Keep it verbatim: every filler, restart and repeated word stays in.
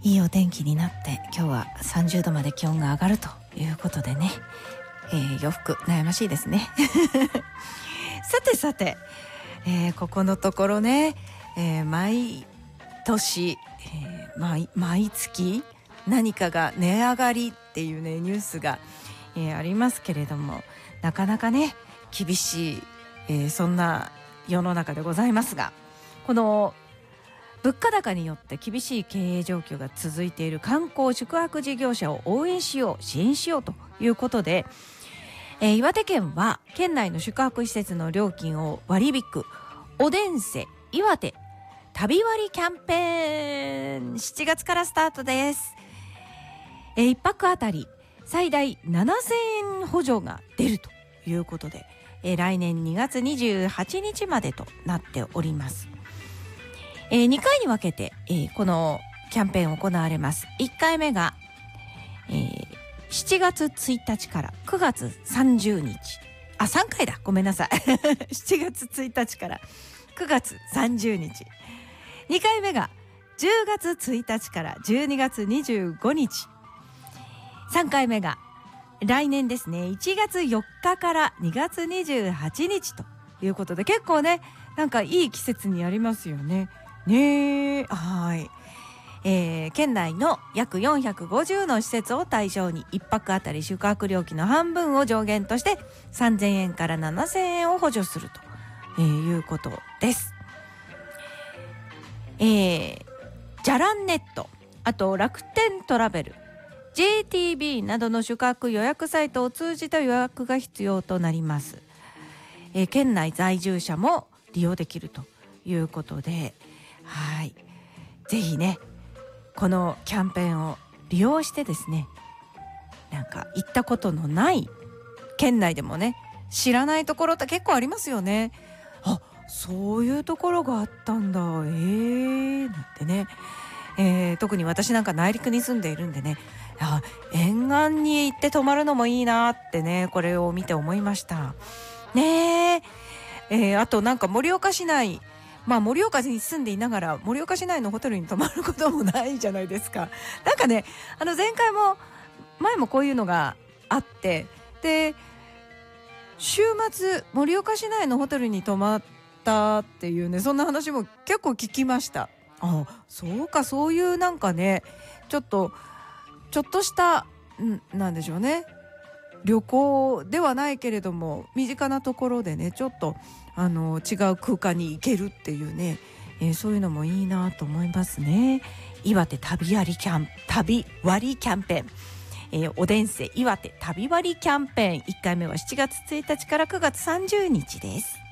いいお天気になって今日はさんじゅうどまで気温が上がるということでね、えー、洋服悩ましいですねさてさて、えー、ここのところね、えー、毎年、えー、毎, 毎月何かが値上がりっていうねニュースが、えー、ありますけれども、なかなかね厳しい、えー、そんな世の中でございますが、この物価高によって厳しい経営状況が続いている観光宿泊事業者を応援しよう支援しようということで、えー、岩手県は県内の宿泊施設の料金を割引くおでんせ岩手旅割キャンペーンしちがつからスタートです。えー、いっぱくあたり最大ななせんえん補助が出るということで、えー、来年にがつにじゅうはちにちまでとなっております。えー、にかいに分けて、えー、このキャンペーン行われます。いっかいめが、えー、しちがつついたちからくがつさんじゅうにち、あさんかいだごめんなさいしちがつついたちからくがつさんじゅうにち、にかいめがじゅうがつついたちからじゅうにがつにじゅうごにち、さんかいめが来年ですねいちがつよっかからにがつにじゅうはちにちということで、結構ねなんかいい季節にありますよね。ねえ、はい、えー、県内の約よんひゃくごじゅうの施設を対象にいっぱくあたり宿泊料金の半分を上限としてさんぜんえんからななせんえんを補助すると、えー、いうことです。えー、じゃらんネット、あと楽天トラベル、 ジェイティービー などの宿泊予約サイトを通じた予約が必要となります。えー、県内在住者も利用できるということで、はい、ぜひねこのキャンペーンを利用してですね、なんか行ったことのない県内でもね知らないところって結構ありますよね。あ、そういうところがあったんだ、えーなんてね、えー、特に私なんか内陸に住んでいるんでね、あ、沿岸に行って泊まるのもいいなってね、これを見て思いましたね。えー、あとなんか盛岡市内、まあ盛岡に住んでいながら盛岡市内のホテルに泊まることもないじゃないですか。なんかね、あの前回も前もこういうのがあって、で週末盛岡市内のホテルに泊まったっていうね、そんな話も結構聞きました。あ、そうか、そういうなんかねちょっとちょっとしたんなんでしょうね、旅行ではないけれども身近なところでねちょっとあの違う空間に行けるっていうね、えー、そういうのもいいなと思いますね。岩手旅割キャン旅割キャンペーン、えー、おでんせ岩手旅割キャンペーン、いっかいめはしちがつついたちからくがつさんじゅうにちです。